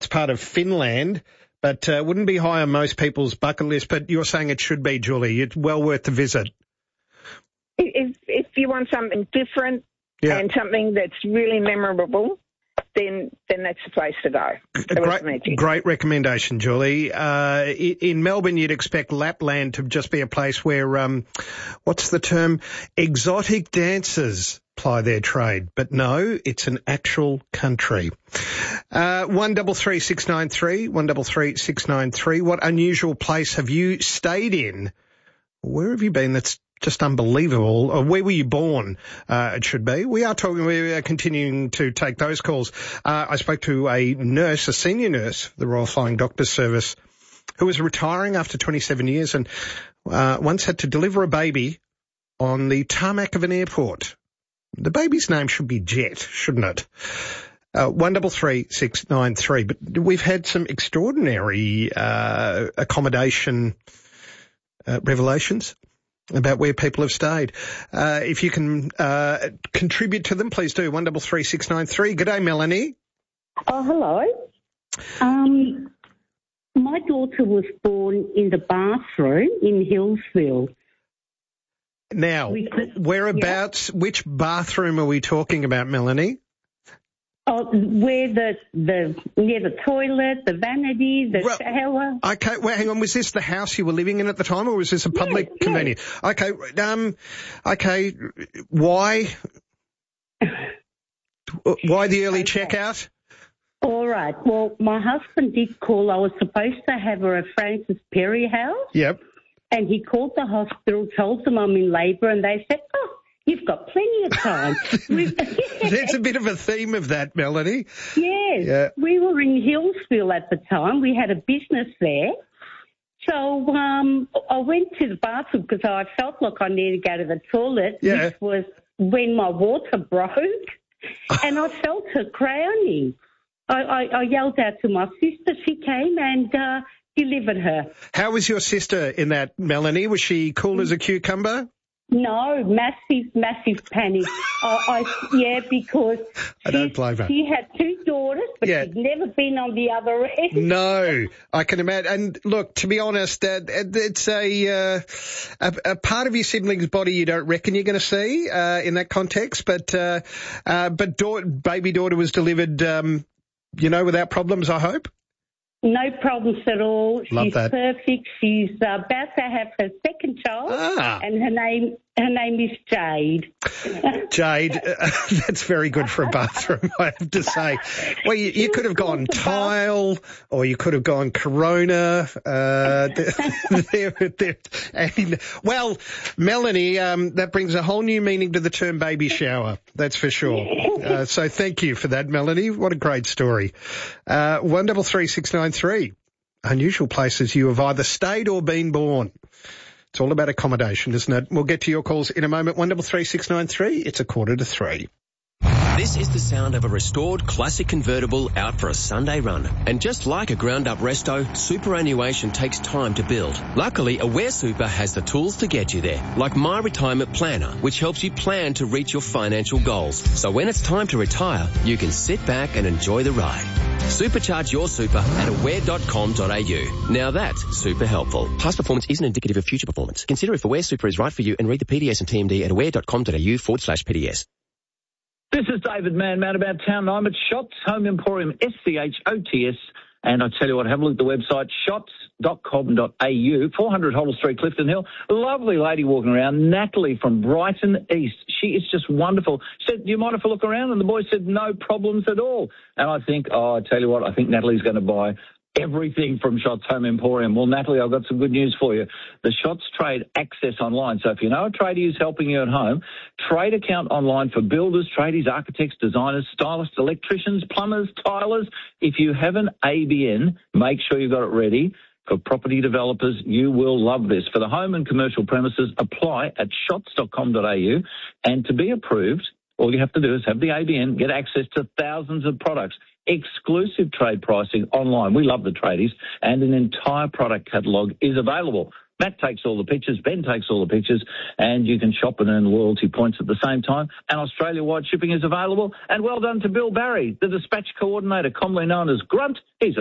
part of Finland, but wouldn't be high on most people's bucket list. But you're saying it should be, Julie. It's well worth the visit. If you want something different and something that's really memorable, then that's the place to go. Great recommendation, Julie. In Melbourne, you'd expect Lapland to just be a place where, what's the term? Exotic dancers ply their trade. But no, it's an actual country. 133693, 133693. What unusual place have you stayed in? Where have you been that's just unbelievable? Or where were you born? It should be. We are continuing to take those calls. I spoke to a nurse, a senior nurse for the Royal Flying Doctor Service, who was retiring after 27 years and once had to deliver a baby on the tarmac of an airport. The baby's name should be Jet, shouldn't it? 133693. But we've had some extraordinary accommodation revelations about where people have stayed. If you can contribute to them, please do. 133693. G'day, Melanie. Oh, hello. My daughter was born in the bathroom in Hillsville. Now, whereabouts, which bathroom are we talking about, Melanie? Oh, where near the toilet, the vanity, the shower. Okay, well, hang on. Was this the house you were living in at the time, or was this a public convenience? Okay, okay. Why the early checkout? All right. Well, my husband did call. I was supposed to have her at Francis Perry House. Yep. And he called the hospital, told them I'm in labour, and they said, oh, you've got plenty of time. There's a bit of a theme of that, Melanie. Yes. Yeah. We were in Hillsville at the time. We had a business there. So I went to the bathroom because I felt like I needed to go to the toilet, which was when my water broke, and I felt her crowning. I yelled out to my sister. She came and delivered her. How was your sister in that, Melanie? Was she cool as a cucumber? No, massive panic. Because I don't blame her. She had two daughters, but she'd never been on the other end. No, I can imagine. And look, to be honest, it's a part of your sibling's body you don't reckon you're going to see in that context. But baby daughter was delivered, without problems, I hope. No problems at all. Love that. She's perfect. She's about to have her second child, and her name is Jade. Jade, that's very good for a bathroom, I have to say. Well, you could have gone tile, or you could have gone Corona. Well, Melanie, that brings a whole new meaning to the term baby shower. That's for sure. So thank you for that, Melanie. What a great story. 133693. Unusual places you have either stayed or been born. It's all about accommodation, isn't it? We'll get to your calls in a moment. 133693. It's 2:45. This is the sound of a restored classic convertible out for a Sunday run. And just like a ground-up resto, superannuation takes time to build. Luckily, Aware Super has the tools to get you there, like My Retirement Planner, which helps you plan to reach your financial goals. So when it's time to retire, you can sit back and enjoy the ride. Supercharge your super at aware.com.au. Now that's super helpful. Past performance isn't indicative of future performance. Consider if Aware Super is right for you and read the PDS and TMD at aware.com.au/PDS. This is David Mann about town. I'm at Shots Home Emporium, SCHOTS. And I tell you what, have a look at the website, shots.com.au, 400 Holles Street, Clifton Hill. A lovely lady walking around, Natalie from Brighton East. She is just wonderful. She said, do you mind if I look around? And the boy said, no problems at all. And I think, I tell you what, I think Natalie's going to buy everything from Shots Home Emporium. Well, Natalie, I've got some good news for you. The Shots Trade Access Online. So if you know a tradie who's helping you at home, trade account online for builders, tradies, architects, designers, stylists, electricians, plumbers, tilers. If you have an ABN, make sure you've got it ready. For property developers, you will love this. For the home and commercial premises, apply at shots.com.au. And to be approved, all you have to do is have the ABN, get access to thousands of products. Exclusive trade pricing online. We love the tradies, and an entire product catalogue is available. Matt takes all the pictures, Ben takes all the pictures, and you can shop and earn loyalty points at the same time. And Australia-wide shipping is available. And well done to Bill Barry, the dispatch coordinator, commonly known as Grunt. He's